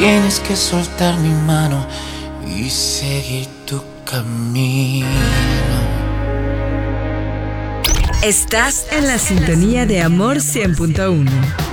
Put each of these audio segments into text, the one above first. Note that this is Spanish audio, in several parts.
Tienes que soltar mi mano y seguir tu camino. Estás en la sintonía de Amor 100.1.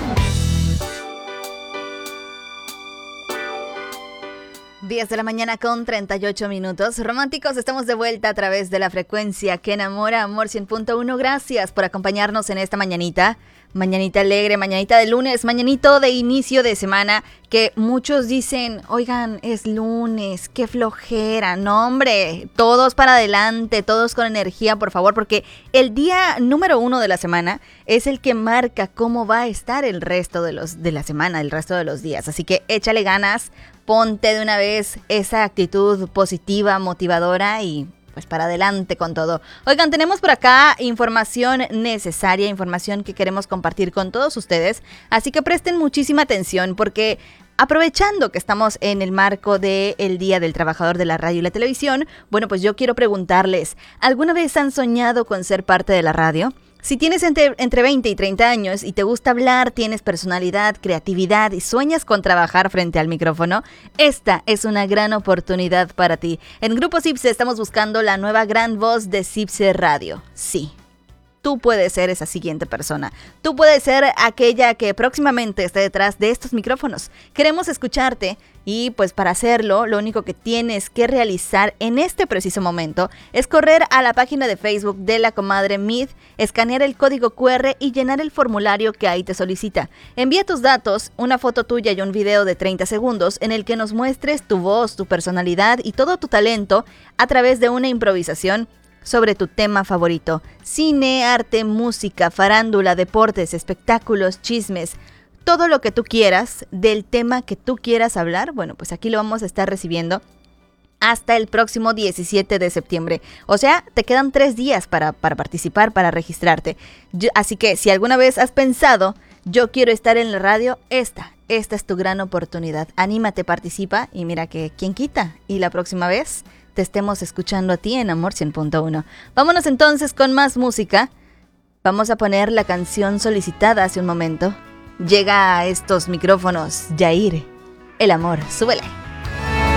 10 de la mañana con 38 minutos. Románticos, estamos de vuelta a través de la frecuencia que enamora, Amor 100.1. Gracias por acompañarnos en esta mañanita. Mañanita alegre, mañanita de lunes, mañanito de inicio de semana, que muchos dicen, oigan, es lunes, qué flojera. No, hombre, todos para adelante, todos con energía, por favor, porque el día número 1 de la semana es el que marca cómo va a estar el resto de la semana, el resto de los días. Así que échale ganas, ponte de una vez esa actitud positiva, motivadora y pues para adelante con todo. Oigan, tenemos por acá información necesaria, información que queremos compartir con todos ustedes, así que presten muchísima atención porque aprovechando que estamos en el marco del Día del Trabajador de la Radio y la Televisión, bueno, pues yo quiero preguntarles, ¿alguna vez han soñado con ser parte de la radio? Si tienes entre 20 y 30 años y te gusta hablar, tienes personalidad, creatividad y sueñas con trabajar frente al micrófono, esta es una gran oportunidad para ti. En Grupo CIPSE estamos buscando la nueva gran voz de CIPSE Radio. Sí. Tú puedes ser esa siguiente persona. Tú puedes ser aquella que próximamente esté detrás de estos micrófonos. Queremos escucharte y pues para hacerlo, lo único que tienes que realizar en este preciso momento es correr a la página de Facebook de la comadre Mid, escanear el código QR y llenar el formulario que ahí te solicita. Envía tus datos, una foto tuya y un video de 30 segundos en el que nos muestres tu voz, tu personalidad y todo tu talento a través de una improvisación sobre tu tema favorito. Cine, arte, música, farándula, deportes, espectáculos, chismes, todo lo que tú quieras del tema que tú quieras hablar, bueno, pues aquí lo vamos a estar recibiendo hasta el próximo 17 de septiembre. O sea, te quedan 3 días para participar, para registrarte. Así que si alguna vez has pensado, yo quiero estar en la radio, esta es tu gran oportunidad. Anímate, participa y mira que quién quita. Y la próxima vez te estemos escuchando a ti en Amor 100.1. Vámonos entonces con más música. Vamos a poner la canción solicitada hace un momento. Llega a estos micrófonos Yair, El Amor, súbele.